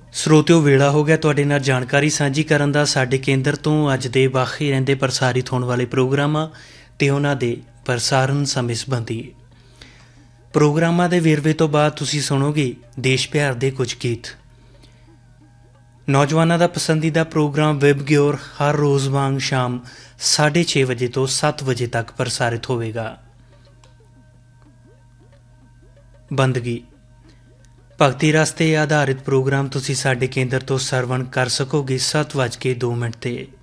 ਸਰੋਤਿਓ ਵੇਲਾ ਹੋ ਗਿਆ ਤੁਹਾਡੇ ਨਾਲ ਜਾਣਕਾਰੀ ਸਾਂਝੀ ਕਰਨ ਦਾ ਸਾਡੇ ਕੇਂਦਰ ਤੋਂ ਅੱਜ ਦੇ ਬਾਕੀ ਰਹਿੰਦੇ ਪ੍ਰਸਾਰਿਤ ਹੋਣ ਵਾਲੇ ਪ੍ਰੋਗਰਾਮਾਂ ਤੇ ਉਹਨਾਂ ਦੇ ਪ੍ਰਸਾਰਣ ਸਮੇਂ ਸੰਬੰਧੀ। ਪ੍ਰੋਗਰਾਮਾਂ ਦੇ ਵੇਰਵੇ ਤੋਂ ਬਾਅਦ ਤੁਸੀਂ ਸੁਣੋਗੇ ਦੇਸ਼ ਪਿਆਰ ਦੇ ਕੁਝ ਗੀਤ। ਨੌਜਵਾਨਾਂ ਦਾ ਪਸੰਦੀਦਾ ਪ੍ਰੋਗਰਾਮ ਵੈਬ ਗਿਓਰ ਹਰ ਰੋਜ਼ ਵਾਂਗ ਸ਼ਾਮ 6:30 ਵਜੇ ਤੋਂ 7 ਵਜੇ ਤੱਕ ਪ੍ਰਸਾਰਿਤ ਹੋਵੇਗਾ। ਬੰਦਗੀ ਭਗਤੀ ਰਸ 'ਤੇ ਆਧਾਰਿਤ ਪ੍ਰੋਗਰਾਮ ਤੁਸੀਂ ਸਾਡੇ ਕੇਂਦਰ ਤੋਂ ਸਰਵਣ ਕਰ ਸਕੋਗੇ 7:02 ਤੇ।